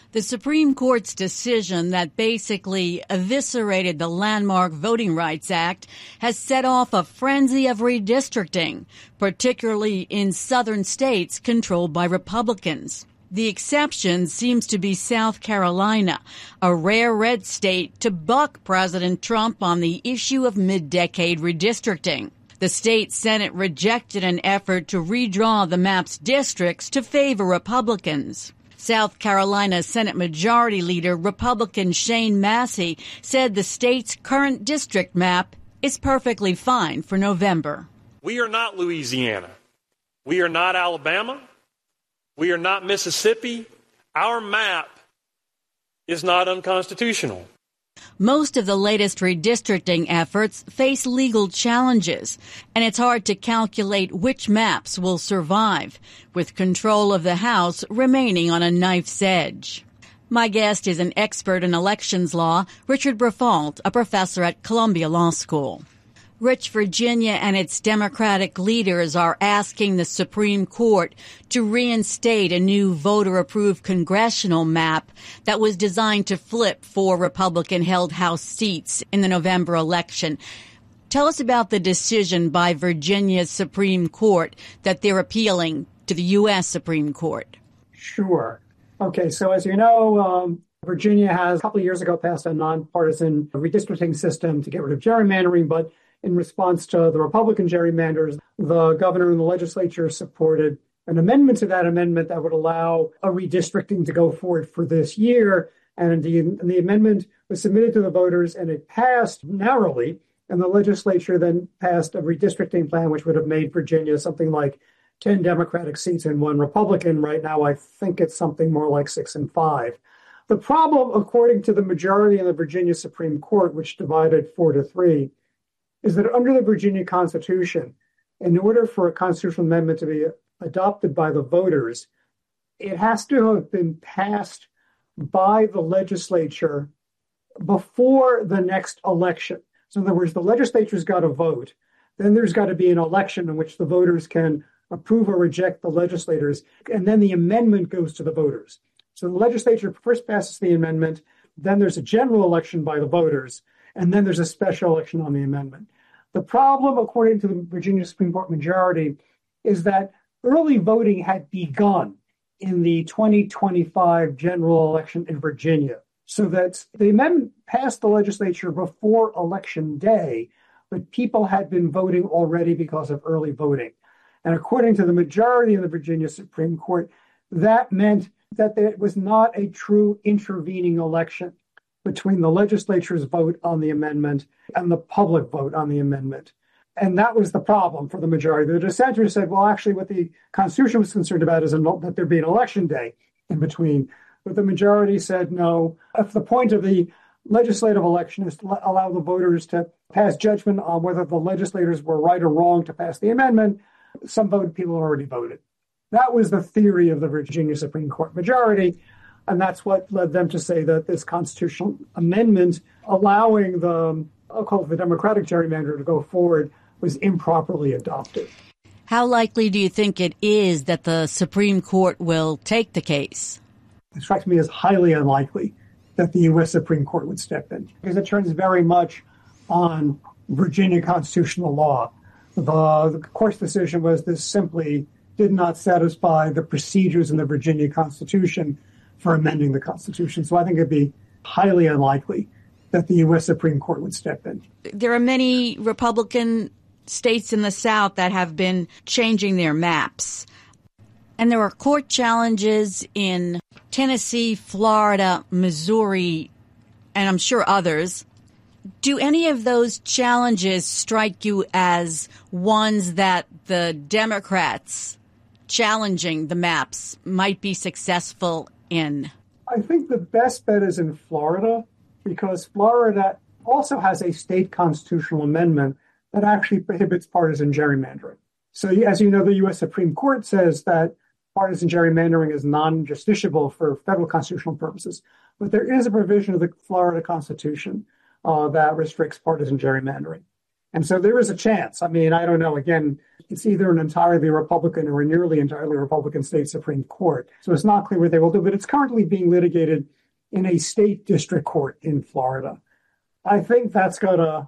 The Supreme Court's decision that basically eviscerated the landmark Voting Rights Act has set off a frenzy of redistricting, particularly in southern states controlled by Republicans. The exception seems to be South Carolina, a rare red state to buck President Trump on the issue of mid-decade redistricting. The state Senate rejected an effort to redraw the map's districts to favor Republicans. South Carolina Senate Majority Leader Republican Shane Massey said the state's current district map is perfectly fine for November. We are not Louisiana. We are not Alabama. We are not Mississippi. Our map is not unconstitutional. Most of the latest redistricting efforts face legal challenges, and it's hard to calculate which maps will survive, with control of the House remaining on a knife's edge. My guest is an expert in elections law, Richard Briffault, a professor at Columbia Law School. Rich, Virginia and its Democratic leaders are asking the Supreme Court to reinstate a new voter-approved congressional map that was designed to flip 4 Republican-held House seats in the November election. Tell us about the decision by Virginia's Supreme Court that they're appealing to the U.S. Supreme Court. Sure. Okay, so as you know, Virginia has a couple of years ago passed a nonpartisan redistricting system to get rid of gerrymandering, but in response to the Republican gerrymanders, the governor and the legislature supported an amendment to that amendment that would allow a redistricting to go forward for this year. And the amendment was submitted to the voters and it passed narrowly. And the legislature then passed a redistricting plan, which would have made Virginia something like 10 Democratic seats and 1 Republican. Right now, I think it's something more like 6 and 5. The problem, according to the majority in the Virginia Supreme Court, which divided 4-3, is that under the Virginia Constitution, in order for a constitutional amendment to be adopted by the voters, it has to have been passed by the legislature before the next election. So in other words, the legislature's got to vote. Then there's got to be an election in which the voters can approve or reject the legislators, and then the amendment goes to the voters. So the legislature first passes the amendment, then there's a general election by the voters, and then there's a special election on the amendment. The problem, according to the Virginia Supreme Court majority, is that early voting had begun in the 2025 general election in Virginia. So that the amendment passed the legislature before Election Day, but people had been voting already because of early voting. And according to the majority of the Virginia Supreme Court, that meant that there was not a true intervening election between the legislature's vote on the amendment and the public vote on the amendment. And that was the problem for the majority. The dissenters said, well, actually, what the Constitution was concerned about is that there be an election day in between. But the majority said, no, if the point of the legislative election is to allow the voters to pass judgment on whether the legislators were right or wrong to pass the amendment, some people already voted. That was the theory of the Virginia Supreme Court majority. And that's what led them to say that this constitutional amendment allowing I'll call it the Democratic gerrymander to go forward was improperly adopted. How likely do you think it is that the Supreme Court will take the case? It strikes me as highly unlikely that the U.S. Supreme Court would step in, because it turns very much on Virginia constitutional law. The court's decision was this simply did not satisfy the procedures in the Virginia Constitution for amending the Constitution. So I think it'd be highly unlikely that the U.S. Supreme Court would step in. There are many Republican states in the South that have been changing their maps. And there are court challenges in Tennessee, Florida, Missouri, and I'm sure others. Do any of those challenges strike you as ones that the Democrats challenging the maps might be successful in? I think the best bet is in Florida, because Florida also has a state constitutional amendment that actually prohibits partisan gerrymandering. So as you know, the U.S. Supreme Court says that partisan gerrymandering is non-justiciable for federal constitutional purposes. But there is a provision of the Florida Constitution that restricts partisan gerrymandering. And so there is a chance. I mean, I don't know. Again, it's either an entirely Republican or a nearly entirely Republican state Supreme Court. So it's not clear what they will do, but it's currently being litigated in a state district court in Florida. I think that's going to